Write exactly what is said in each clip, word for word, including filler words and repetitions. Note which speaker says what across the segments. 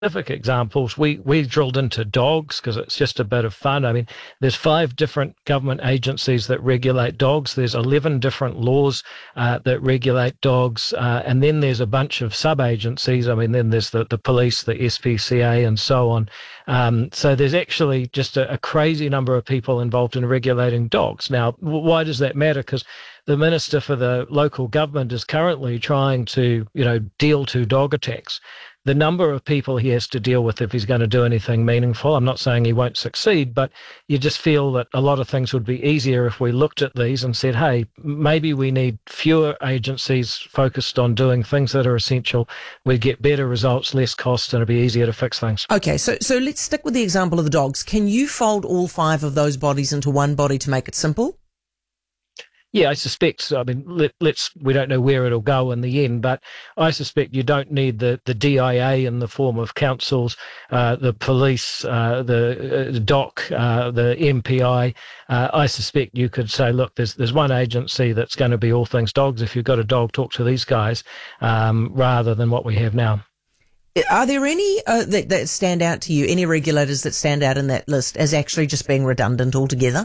Speaker 1: specific examples, we, we drilled into dogs because it's just a bit of fun. I mean, there's five different government agencies that regulate dogs. There's eleven different laws uh, that regulate dogs. Uh, and then there's a bunch of sub-agencies. I mean, then there's the, the police, the S P C A, and so on. Um, so there's actually just a, a crazy number of people involved in regulating dogs. Now, w- why does that matter? Because the Minister for the local government is currently trying to, you know, deal to dog attacks. The number of people he has to deal with if he's going to do anything meaningful, I'm not saying he won't succeed, but you just feel that a lot of things would be easier if we looked at these and said, hey, maybe we need fewer agencies focused on doing things that are essential. We'd get better results, less cost, and it'd be easier to fix things.
Speaker 2: Okay, so so let's stick with the example of the dogs. Can you fold all five of those bodies into one body to make it simple?
Speaker 1: Yeah, I suspect, I mean, let, let's, we don't know where it'll go in the end, but I suspect you don't need the, the D I A in the form of councils, uh, the police, uh, the uh, D O C, uh, the M P I. Uh, I suspect you could say, look, there's there's one agency that's going to be all things dogs. If you've got a dog, talk to these guys, um, rather than what we have now.
Speaker 2: Are there any uh, that, that stand out to you, any regulators that stand out in that list as actually just being redundant altogether?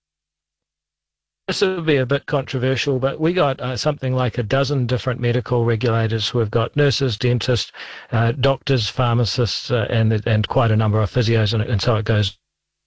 Speaker 1: This will be a bit controversial, but we got uh, something like a dozen different medical regulators. We've got nurses, dentists, uh, doctors, pharmacists, uh, and and quite a number of physios, and, and so it goes.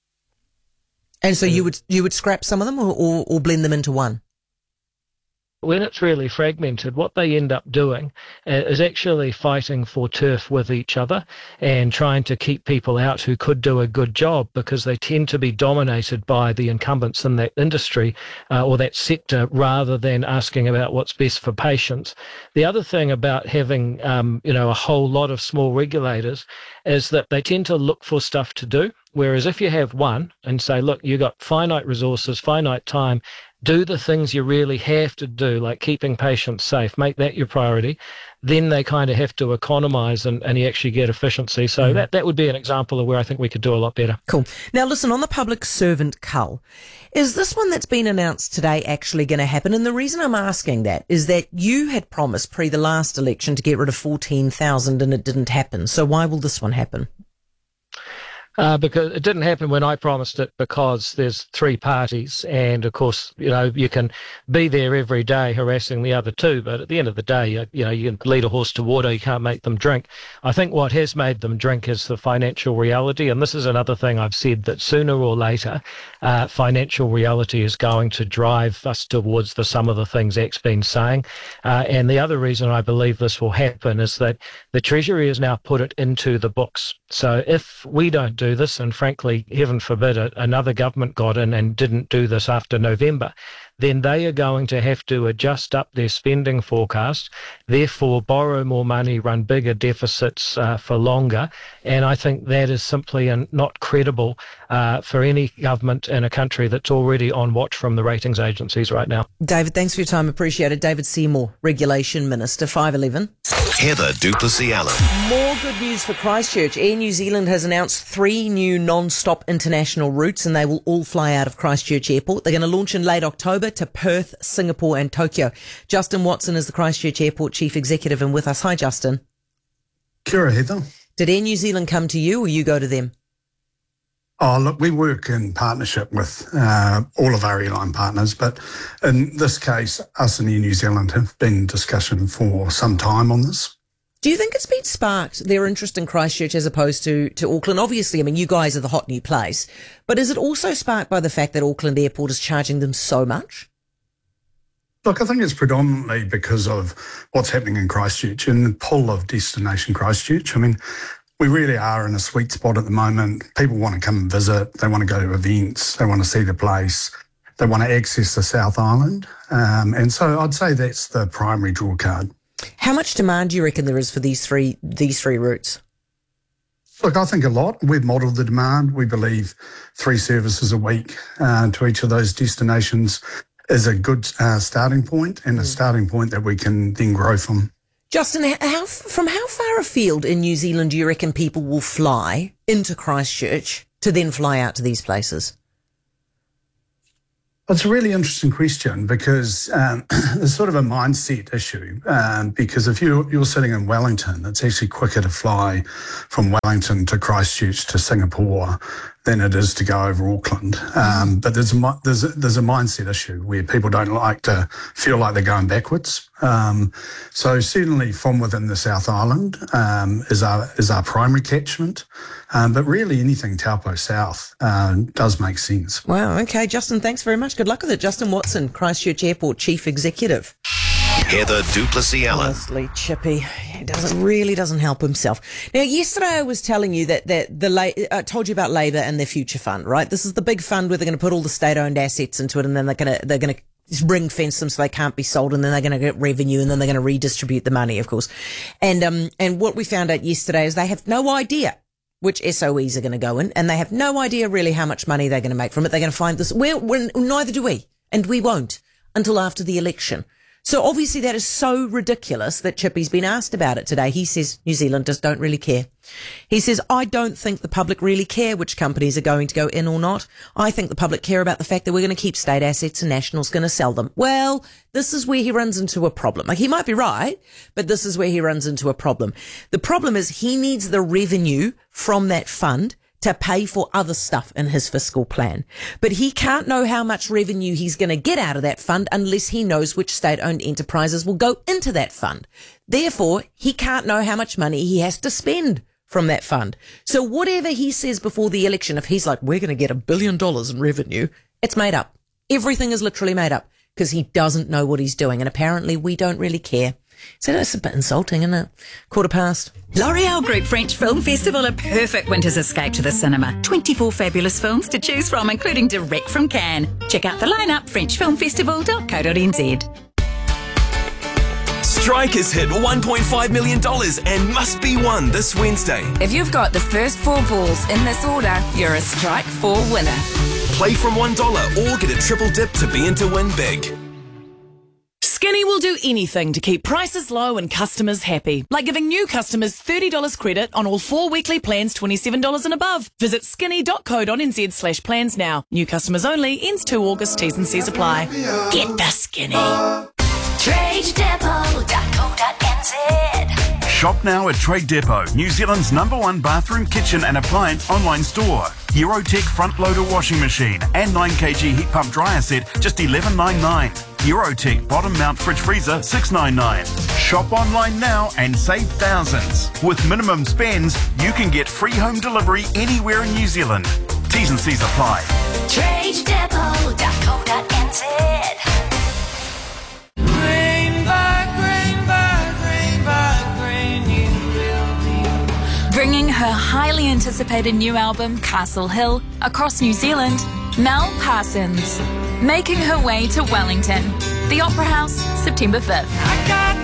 Speaker 2: And so you would you would scrap some of them or, or, or blend them into one?
Speaker 1: When it's really fragmented, what they end up doing uh, is actually fighting for turf with each other and trying to keep people out who could do a good job, because they tend to be dominated by the incumbents in that industry uh, or that sector, rather than asking about what's best for patients. The other thing about having um, you know, a whole lot of small regulators is that they tend to look for stuff to do. Whereas if you have one and say, look, you got finite resources, finite time, do the things you really have to do, like keeping patients safe, make that your priority, then they kind of have to economise and, and you actually get efficiency. So mm. that, that would be an example of where I think we could do a lot better.
Speaker 2: Cool. Now, listen, on the public servant cull, is this one that's been announced today actually going to happen? And the reason I'm asking that is that you had promised pre the last election to get rid of fourteen thousand and it didn't happen. So why will this one happen?
Speaker 1: Uh, because it didn't happen when I promised it, because there's three parties, and of course, you know, you can be there every day harassing the other two, but at the end of the day, you, you know, you can lead a horse to water, you can't make them drink. I think what has made them drink is the financial reality, and this is another thing I've said, that sooner or later, uh, financial reality is going to drive us towards the some of the things Zach's been saying. Uh, and the other reason I believe this will happen is that the Treasury has now put it into the books. So if we don't do this, and frankly, heaven forbid, another government got in and didn't do this after November, then they are going to have to adjust up their spending forecast, therefore borrow more money, run bigger deficits uh, for longer. And I think that is simply not credible uh, for any government in a country that's already on watch from the ratings agencies right now.
Speaker 2: David, thanks for your time. Appreciate it. David Seymour, Regulation Minister, five eleven.
Speaker 3: Heather du Plessis-Allen.
Speaker 2: More good news for Christchurch. Air New Zealand has announced three new non-stop international routes, and they will all fly out of Christchurch Airport. They're going to launch in late October to Perth, Singapore and Tokyo. Justin Watson is the Christchurch Airport Chief Executive and with us. Hi, Justin.
Speaker 4: Kia ora, Heather.
Speaker 2: Did Air New Zealand come to you or you go to them?
Speaker 4: Oh, look, we work in partnership with uh, all of our airline partners, but in this case, us and Air New Zealand have been in discussion for some time on this.
Speaker 2: Do you think it's been sparked, their interest in Christchurch as opposed to, to Auckland? Obviously, I mean, you guys are the hot new place, but is it also sparked by the fact that Auckland Airport is charging them so much?
Speaker 4: Look, I think it's predominantly because of what's happening in Christchurch and the pull of Destination Christchurch. I mean, we really are in a sweet spot at the moment. People want to come and visit. They want to go to events. They want to see the place. They want to access the South Island. Um, and so I'd say that's the primary draw card.
Speaker 2: How much demand do you reckon there is for these three these three routes?
Speaker 4: Look, I think a lot. We've modelled the demand. We believe three services a week uh, to each of those destinations is a good uh, starting point and a starting point that we can then grow from.
Speaker 2: Justin, how, from how far afield in New Zealand do you reckon people will fly into Christchurch to then fly out to these places?
Speaker 4: That's a really interesting question because um, it's sort of a mindset issue. Um, because if you're, you're sitting in Wellington, it's actually quicker to fly from Wellington to Christchurch to Singapore than it is to go over Auckland. Um, but there's a, there's, a, there's a mindset issue where people don't like to feel like they're going backwards. Um, so certainly from within the South Island um, is our is our primary catchment. Um, but really anything Taupo South uh, does make sense.
Speaker 2: Wow, okay, Justin, thanks very much. Good luck with it. Justin Watson, Christchurch Airport Chief Executive.
Speaker 3: Heather du Plessis-Allen.
Speaker 2: Honestly, Chippy, he doesn't really doesn't help himself. Now, yesterday I was telling you that that the I told you about Labor and their future fund, right? This is the big fund where they're going to put all the state-owned assets into it, and then they're going to they're going to ring fence them so they can't be sold, and then they're going to get revenue, and then they're going to redistribute the money, of course. And um and what we found out yesterday is they have no idea which S O Es are going to go in, and they have no idea really how much money they're going to make from it. They're going to find this. Well, we're, neither do we, and we won't until after the election. So obviously that is so ridiculous that Chippy's been asked about it today. He says New Zealanders don't really care. He says, I don't think the public really care which companies are going to go in or not. I think the public care about the fact that we're going to keep state assets and National's going to sell them. Well, this is where he runs into a problem. Like, he might be right, but this is where he runs into a problem. The problem is he needs the revenue from that fund to pay for other stuff in his fiscal plan. But he can't know how much revenue he's going to get out of that fund unless he knows which state-owned enterprises will go into that fund. Therefore, he can't know how much money he has to spend from that fund. So whatever he says before the election, if he's like, we're going to get a billion dollars in revenue, it's made up. Everything is literally made up because he doesn't know what he's doing. And apparently we don't really care. So that's a bit insulting, isn't it? Quarter past.
Speaker 5: L'Oreal Group French Film Festival, a perfect winter's escape to the cinema. twenty-four fabulous films to choose from, including direct from Cannes. Check out the lineup, french film festival dot co dot n z.
Speaker 6: Strike has hit one point five million dollars and must be won this Wednesday.
Speaker 7: If you've got the first four balls in this order, you're a Strike four winner.
Speaker 6: Play from one dollar or get a triple dip to be in to win big.
Speaker 8: Skinny will do anything to keep prices low and customers happy, like giving new customers thirty dollars credit on all four weekly plans twenty-seven dollars and above. Visit skinny dot co dot n z slash plans now. New customers only, ends two August, T's and C's apply. Get the Skinny.
Speaker 9: trade depot dot co dot n z.
Speaker 10: Shop now at Trade Depot, New Zealand's number one bathroom, kitchen and appliance online store. Eurotech front loader washing machine and nine kilogram heat pump dryer set, just eleven ninety-nine. Eurotech bottom mount fridge freezer, six ninety-nine. Shop online now and save thousands. With minimum spends, you can get free home delivery anywhere in New Zealand. T's and C's apply.
Speaker 9: trade depot dot co dot n z.
Speaker 5: Bringing her highly anticipated new album, Castle Hill, across New Zealand, Mel Parsons. Making her way to Wellington. The Opera House, September fifth.